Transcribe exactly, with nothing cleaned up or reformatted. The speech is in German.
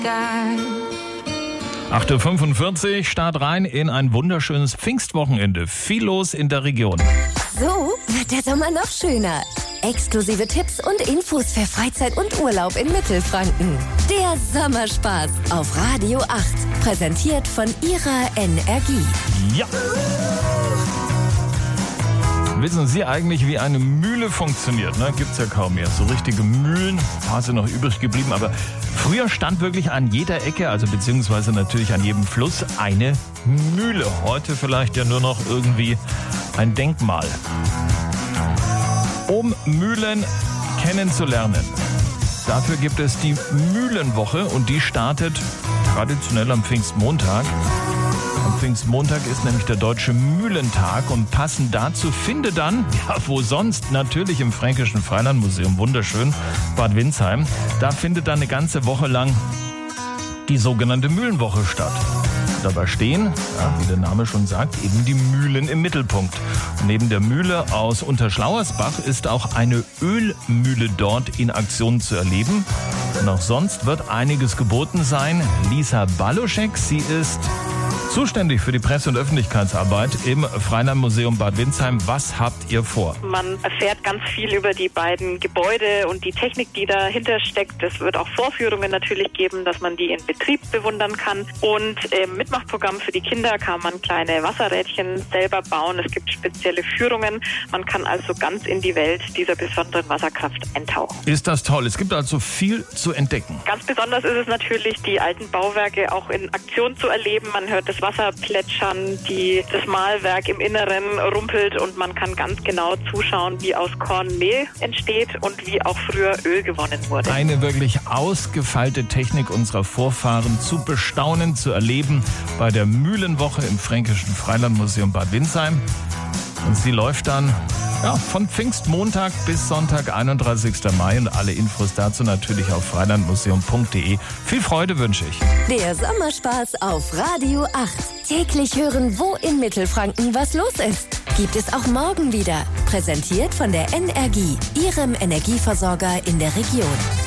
acht Uhr fünfundvierzig, Start rein in ein wunderschönes Pfingstwochenende. Viel los in der Region. So wird der Sommer noch schöner. Exklusive Tipps und Infos für Freizeit und Urlaub in Mittelfranken. Der Sommerspaß auf Radio acht. Präsentiert von ihrer Energie. Ja. Wissen Sie eigentlich, wie eine Mühle funktioniert? Ne? Gibt's ja kaum mehr. So richtige Mühlen, ein paar sind noch übrig geblieben. Aber früher stand wirklich an jeder Ecke, also beziehungsweise natürlich an jedem Fluss, eine Mühle. Heute vielleicht ja nur noch irgendwie ein Denkmal. Um Mühlen kennenzulernen, dafür gibt es die Mühlenwoche und die startet traditionell am Pfingstmontag. Am Pfingstmontag ist nämlich der Deutsche Mühlentag und passend dazu findet dann, ja wo sonst, natürlich im Fränkischen Freilandmuseum, wunderschön, Bad Windsheim, da findet dann eine ganze Woche lang die sogenannte Mühlenwoche statt. Dabei stehen, ja, wie der Name schon sagt, eben die Mühlen im Mittelpunkt. Und neben der Mühle aus Unterschlauersbach ist auch eine Ölmühle dort in Aktion zu erleben. Und auch sonst wird einiges geboten sein. Lisa Baluschek, sie ist zuständig für die Presse- und Öffentlichkeitsarbeit im Freilandmuseum Bad Windsheim. Was habt ihr vor? Man erfährt ganz viel über die beiden Gebäude und die Technik, die dahinter steckt. Es wird auch Vorführungen natürlich geben, dass man die in Betrieb bewundern kann. Und im Mitmachprogramm für die Kinder kann man kleine Wasserrädchen selber bauen. Es gibt spezielle Führungen. Man kann also ganz in die Welt dieser besonderen Wasserkraft eintauchen. Ist das toll? Es gibt also viel zu entdecken. Ganz besonders ist es natürlich, die alten Bauwerke auch in Aktion zu erleben. Man hört das Wasser plätschern, die, das Mahlwerk im Inneren rumpelt und man kann ganz genau zuschauen, wie aus Korn Mehl entsteht und wie auch früher Öl gewonnen wurde. Eine wirklich ausgefeilte Technik unserer Vorfahren zu bestaunen, zu erleben bei der Mühlenwoche im Fränkischen Freilandmuseum Bad Windsheim. Und sie läuft dann ja, von Pfingstmontag bis Sonntag, einunddreißigsten Mai. Und alle Infos dazu natürlich auf freilandmuseum punkt de. Viel Freude wünsche ich. Der Sommerspaß auf Radio acht. Täglich hören, wo in Mittelfranken was los ist. Gibt es auch morgen wieder. Präsentiert von der Energie, ihrem Energieversorger in der Region.